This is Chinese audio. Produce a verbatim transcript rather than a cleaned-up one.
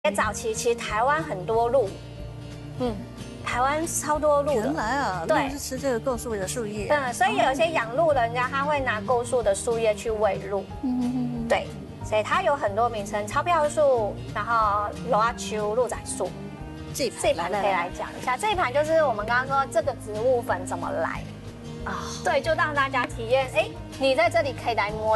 早期其实台湾很多鹿，嗯，台湾超多鹿的。 原来啊， 对， 鹿是吃这个构树的树叶。 嗯，所以有些养鹿的人家他会拿构树的树叶去喂鹿。嗯嗯嗯。对，所以它有很多名称，钞票树，然后罗阿丘鹿仔树。 这这一盘可以来讲一下，这一盘就是我们刚刚说这个植物粉怎么来啊？对，就让大家体验，哎，你在这里可以来摸。